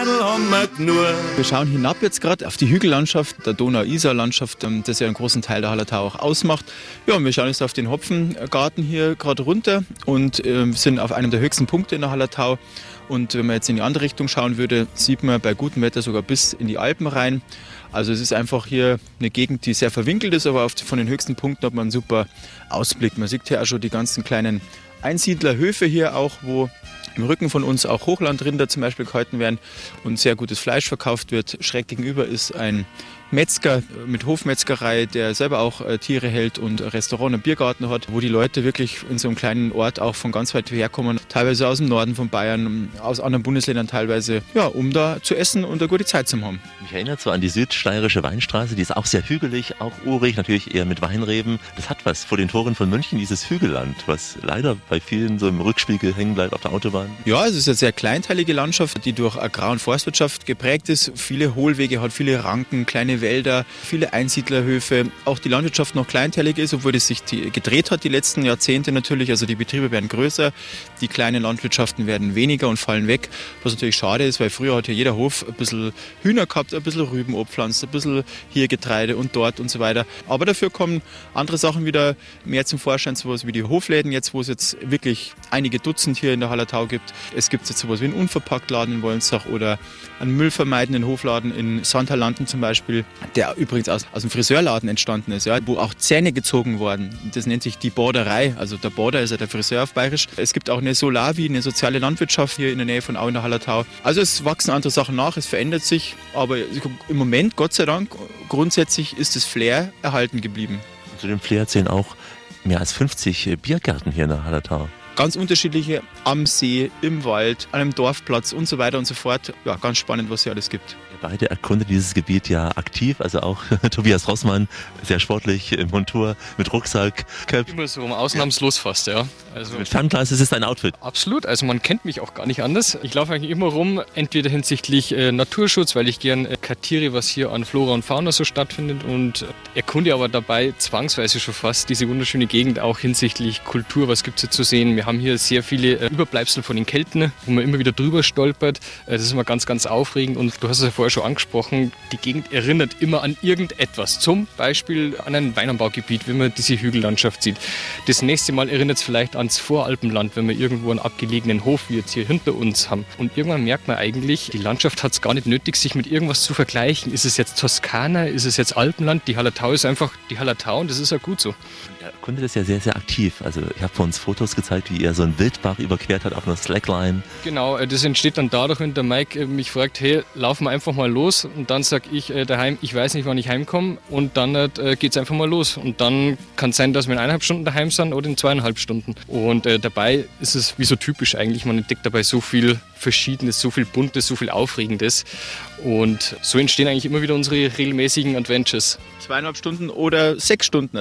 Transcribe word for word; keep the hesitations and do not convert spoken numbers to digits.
Wir schauen hinab jetzt gerade auf die Hügellandschaft, der Donau-Isar-Landschaft, das ja einen großen Teil der Hallertau auch ausmacht. Ja, und wir schauen jetzt auf den Hopfengarten hier gerade runter und äh, sind auf einem der höchsten Punkte in der Hallertau. Und wenn man jetzt in die andere Richtung schauen würde, sieht man bei gutem Wetter sogar bis in die Alpen rein. Also es ist einfach hier eine Gegend, die sehr verwinkelt ist, aber auf, von den höchsten Punkten hat man einen super Ausblick. Man sieht hier auch schon die ganzen kleinen Einsiedlerhöfe hier auch, wo im Rücken von uns auch Hochlandrinder zum Beispiel gehalten werden und sehr gutes Fleisch verkauft wird. Schräg gegenüber ist ein Metzger mit Hofmetzgerei, der selber auch äh, Tiere hält und ein Restaurant und Biergarten hat, wo die Leute wirklich in so einem kleinen Ort auch von ganz weit herkommen, teilweise aus dem Norden von Bayern, aus anderen Bundesländern teilweise, ja, um da zu essen und eine gute Zeit zu haben. Mich erinnert so an die südsteirische Weinstraße, die ist auch sehr hügelig, auch urig, natürlich eher mit Weinreben. Das hat was vor den Toren von München, dieses Hügelland, was leider bei vielen so im Rückspiegel hängen bleibt auf der Autobahn. Ja, es ist eine sehr kleinteilige Landschaft, die durch Agrar- und Forstwirtschaft geprägt ist. Viele Hohlwege hat, viele Ranken, kleine Wälder, viele Einsiedlerhöfe. Auch die Landwirtschaft noch kleinteilig ist, obwohl es sich die gedreht hat die letzten Jahrzehnte natürlich. Also die Betriebe werden größer, die kleinen Landwirtschaften werden weniger und fallen weg. Was natürlich schade ist, weil früher hat ja jeder Hof ein bisschen Hühner gehabt, ein bisschen Rüben obpflanzt, ein bisschen hier Getreide und dort und so weiter. Aber dafür kommen andere Sachen wieder mehr zum Vorschein, sowas wie die Hofläden jetzt, wo es jetzt wirklich einige Dutzend hier in der Hallertau gibt. Es gibt jetzt sowas wie einen Unverpacktladen in Wolmsbach oder einen müllvermeidenden Hofladen in Sandhalanden zum Beispiel, der übrigens aus, aus dem Friseurladen entstanden ist, ja, wo auch Zähne gezogen wurden. Das nennt sich die Borderei, also der Border ist ja der Friseur auf Bayerisch. Es gibt auch eine Solavi, eine soziale Landwirtschaft hier in der Nähe von Au in der Hallertau. Also es wachsen andere Sachen nach, es verändert sich, aber im Moment, Gott sei Dank, grundsätzlich ist das Flair erhalten geblieben. Zu dem Flair zählen auch mehr als fünfzig Biergärten hier in der Hallertau. Ganz unterschiedliche am See, im Wald, an einem Dorfplatz und so weiter und so fort. Ja, ganz spannend, was hier alles gibt. Ihr beide erkundet dieses Gebiet ja aktiv, also auch Tobias Rossmann, sehr sportlich, im Montur, mit Rucksack, Cap. Immer so ausnahmslos fast, ja. Also mit Fernglas ist es dein Outfit. Absolut, also man kennt mich auch gar nicht anders. Ich laufe eigentlich immer rum, entweder hinsichtlich äh, Naturschutz, weil ich gern äh, kartiere, was hier an Flora und Fauna so stattfindet und erkunde aber dabei zwangsweise schon fast diese wunderschöne Gegend, auch hinsichtlich Kultur, was gibt es hier zu sehen. Wir haben hier sehr viele äh, Überbleibsel von den Kelten, wo man immer wieder drüber stolpert. Äh, das ist immer ganz, ganz aufregend und du hast es ja vorher schon angesprochen, die Gegend erinnert immer an irgendetwas. Zum Beispiel an ein Weinanbaugebiet, wenn man diese Hügellandschaft sieht. Das nächste Mal erinnert es vielleicht ans Voralpenland, wenn wir irgendwo einen abgelegenen Hof wie jetzt hier hinter uns haben. Und irgendwann merkt man eigentlich, die Landschaft hat es gar nicht nötig, sich mit irgendwas zu vergleichen. Ist es jetzt Toskana, ist es jetzt Alpenland? Die Hallertau ist einfach die Hallertau und das ist ja gut so. Der Kunde ist ja sehr, sehr aktiv. Also ich habe vor uns Fotos gezeigt, wie er so einen Wildbach überquert hat auf einer Slackline. Genau, das entsteht dann dadurch, wenn der Mike mich fragt, hey, laufen wir einfach mal los. Und dann sage ich äh, daheim, ich weiß nicht, wann ich heimkomme. Und dann äh, geht es einfach mal los. Und dann kann es sein, dass wir in eineinhalb Stunden daheim sind oder in zweieinhalb Stunden. Und äh, dabei ist es wie so typisch eigentlich, man entdeckt dabei so viel Verschiedenes, so viel Buntes, so viel Aufregendes. Und so entstehen eigentlich immer wieder unsere regelmäßigen Adventures. Zweieinhalb Stunden oder sechs Stunden.